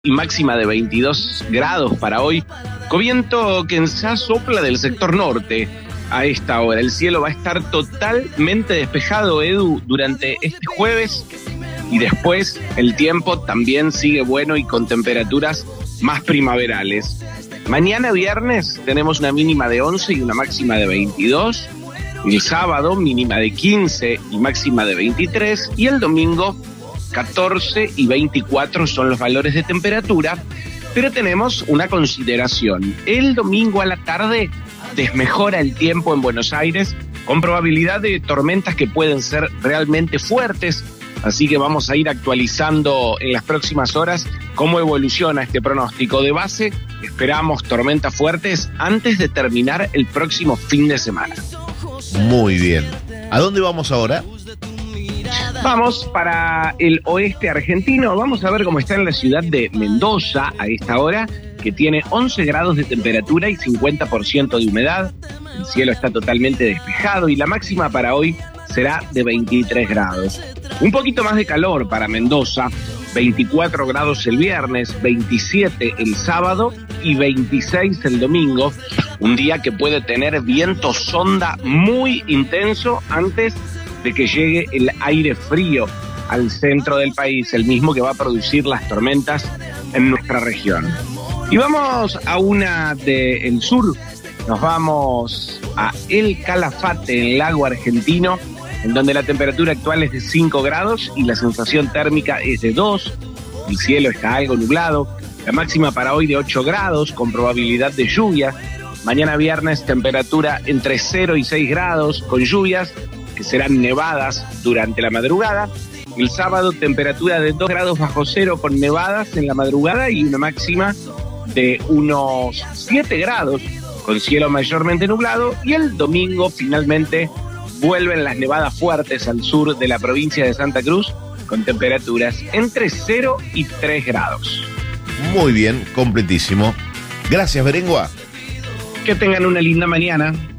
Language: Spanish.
y máxima de 22 grados para hoy, con viento que sopla del sector norte a esta hora. El cielo va a estar totalmente despejado, Edu, durante este jueves, y después el tiempo también sigue bueno y con temperaturas más primaverales. Mañana viernes tenemos una mínima de 11 y una máxima de 22. El sábado mínima de 15 y máxima de 23. Y el domingo 14 y 24 son los valores de temperatura. Pero tenemos una consideración. El domingo a la tarde desmejora el tiempo en Buenos Aires con probabilidad de tormentas que pueden ser realmente fuertes. Así que vamos a ir actualizando en las próximas horas cómo evoluciona este pronóstico. De base, esperamos tormentas fuertes antes de terminar el próximo fin de semana. Muy bien. ¿A dónde vamos ahora? Vamos para el oeste argentino. Vamos a ver cómo está en la ciudad de Mendoza a esta hora, que tiene 11 grados de temperatura y 50% de humedad. El cielo está totalmente despejado y la máxima para hoy será de 23 grados. Un poquito más de calor para Mendoza, 24 grados el viernes, 27 el sábado y 26 el domingo. Un día que puede tener viento sonda muy intenso antes de que llegue el aire frío al centro del país, el mismo que va a producir las tormentas en nuestra región. Y vamos a una del sur, nos vamos a El Calafate, en el lago argentino, en donde la temperatura actual es de 5 grados y la sensación térmica es de 2. El cielo está algo nublado. La máxima para hoy de 8 grados con probabilidad de lluvia. Mañana viernes temperatura entre 0 y 6 grados con lluvias que serán nevadas durante la madrugada. El sábado temperatura de 2 grados bajo cero con nevadas en la madrugada y una máxima de unos 7 grados con cielo mayormente nublado. Y el domingo finalmente vuelven las nevadas fuertes al sur de la provincia de Santa Cruz con temperaturas entre 0 y 3 grados. Muy bien, completísimo. Gracias, Berengua. Que tengan una linda mañana.